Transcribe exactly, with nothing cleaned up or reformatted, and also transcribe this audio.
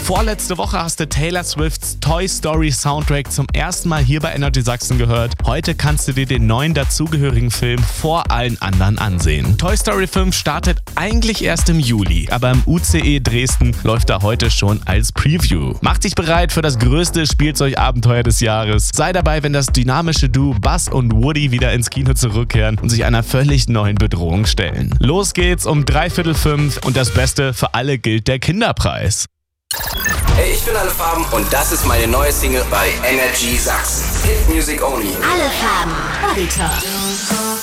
Vorletzte Woche hast du Taylor Swifts Toy Story Soundtrack zum ersten Mal hier bei Energy Sachsen gehört. Heute kannst du dir den neuen dazugehörigen Film vor allen anderen ansehen. Toy Story fünf startet eigentlich erst im Juli, aber im U C E Dresden läuft er heute schon als Preview. Mach dich bereit für das größte Spielzeugabenteuer des Jahres. Sei dabei, wenn das dynamische Duo Buzz und Woody wieder ins Kino zurückkehren und sich einer völlig neuen Bedrohung stellen. Los geht's um dreiviertel fünf und das Beste für alle gilt der Kinderpreis. Hey, ich bin Alle Farben und das ist meine neue Single bei Energy Sachsen. Hit Music Only. Alle Farben. Body Talk.